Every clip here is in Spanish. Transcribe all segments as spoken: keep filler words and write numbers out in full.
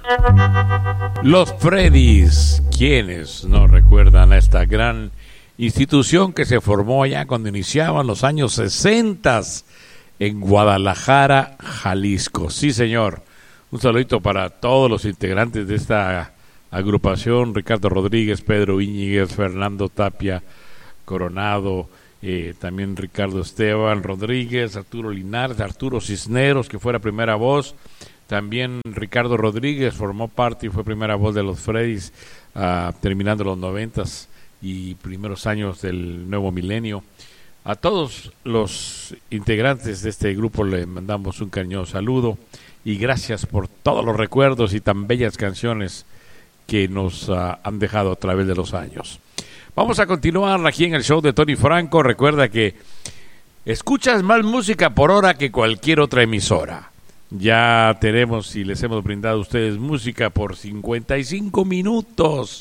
Los Freddys, ¿quiénes no recuerdan a esta gran institución que se formó allá cuando iniciaban los años sesenta en Guadalajara, Jalisco? Sí, señor. Un saludito para todos los integrantes de esta agrupación: Ricardo Rodríguez, Pedro Íñiguez, Fernando Tapia Coronado, eh, también Ricardo Esteban Rodríguez, Arturo Linares, Arturo Cisneros, que fue la primera voz. También Ricardo Rodríguez formó parte y fue primera voz de los Freddys, uh, terminando los noventas y primeros años del nuevo milenio. A todos los integrantes de este grupo le mandamos un cariñoso saludo y gracias por todos los recuerdos y tan bellas canciones que nos uh, han dejado a través de los años. Vamos a continuar aquí en el show de Tony Franco. Recuerda que escuchas más música por hora que cualquier otra emisora. Ya tenemos y les hemos brindado a ustedes música por cincuenta y cinco minutos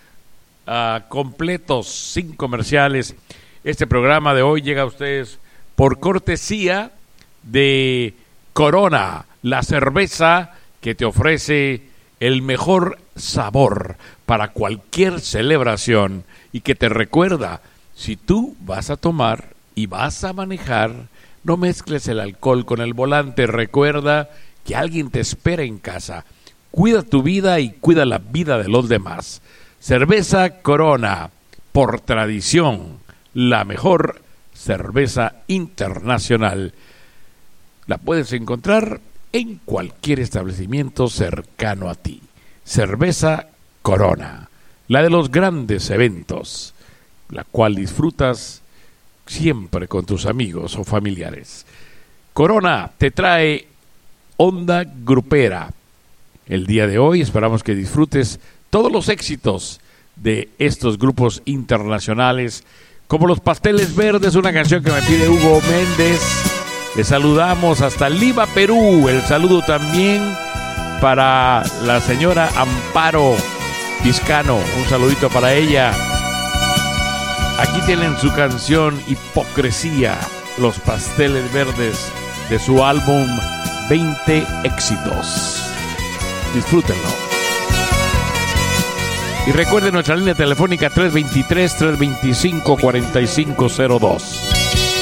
uh, completos, sin comerciales. Este programa de hoy llega a ustedes por cortesía de Corona, la cerveza que te ofrece el mejor sabor para cualquier celebración y que te recuerda, si tú vas a tomar y vas a manejar, no mezcles el alcohol con el volante. Recuerda que alguien te espera en casa. Cuida tu vida y cuida la vida de los demás. Cerveza Corona, por tradición, la mejor cerveza internacional. La puedes encontrar en cualquier establecimiento cercano a ti. Cerveza Corona, la de los grandes eventos, la cual disfrutas siempre con tus amigos o familiares. Corona te trae Onda Grupera. El día de hoy esperamos que disfrutes todos los éxitos de estos grupos internacionales, como Los Pasteles Verdes, una canción que me pide Hugo Méndez. Le saludamos hasta Lima, Perú. El saludo también para la señora Amparo Vizcano. Un saludito para ella. Aquí tienen su canción Hipocresía, Los Pasteles Verdes, de su álbum veinte éxitos. Disfrútenlo. Y recuerden nuestra línea telefónica tres dos tres, tres dos cinco, cuatro cinco cero dos.